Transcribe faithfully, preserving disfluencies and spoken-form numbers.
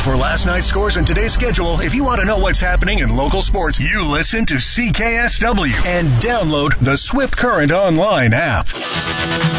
For last night's scores and today's schedule, if you want to know what's happening in local sports, you listen to C K S W and download the Swift Current Online app.